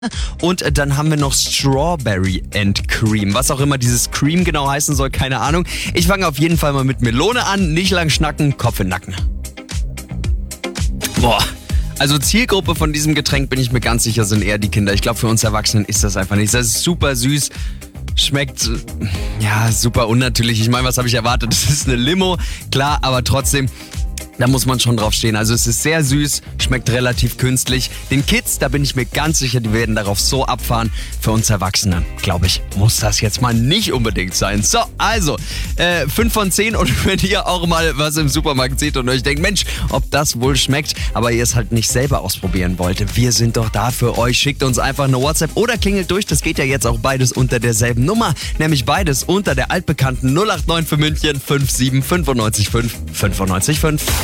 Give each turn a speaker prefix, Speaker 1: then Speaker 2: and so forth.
Speaker 1: Und dann haben wir noch Strawberry and Cream. Was auch immer dieses Cream genau heißen soll, keine Ahnung. Ich fange auf jeden Fall mal mit Melone an. Nicht lang schnacken, Kopf in den Nacken. Boah. Also Zielgruppe von diesem Getränk, bin ich mir ganz sicher, sind eher die Kinder. Ich glaube, für uns Erwachsenen ist das einfach nichts. Das ist super süß. Schmeckt, ja, super unnatürlich. Ich meine, was habe ich erwartet? Das ist eine Limo, klar, aber trotzdem, da muss man schon drauf stehen. Also es ist sehr süß, schmeckt relativ künstlich. Den Kids, da bin ich mir ganz sicher, die werden darauf so abfahren. Für uns Erwachsene, glaube ich, muss das jetzt mal nicht unbedingt sein. So, also, 5 von 10 und wenn ihr auch mal was im Supermarkt seht und euch denkt, Mensch, ob das wohl schmeckt, aber ihr es halt nicht selber ausprobieren wollt, wir sind doch da für euch. Schickt uns einfach eine WhatsApp oder klingelt durch. Das geht ja jetzt auch beides unter derselben Nummer, nämlich beides unter der altbekannten 089 für München 57 95 5 95 5.